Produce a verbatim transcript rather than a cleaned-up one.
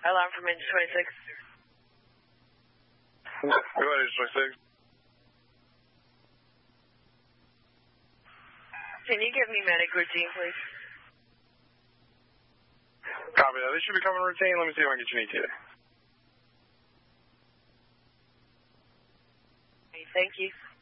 Alarm from engine twenty-six. Go ahead, engine twenty-six. Can you give me medic routine, please? Copy that. They should be coming routine. Let me see if I can get you an E T A. Thank you.